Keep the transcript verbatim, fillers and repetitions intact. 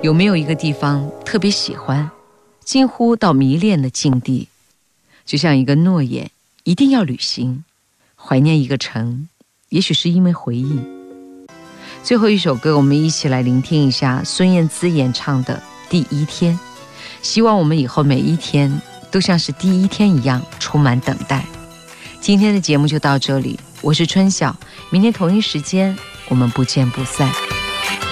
有没有一个地方特别喜欢，近乎到迷恋的境地？就像一个诺言，一定要履行。怀念一个城，也许是因为回忆。最后一首歌，我们一起来聆听一下孙燕姿演唱的《第一天》。希望我们以后每一天都像是第一天一样充满等待。今天的节目就到这里，我是春晓，明天同一时间我们不见不散。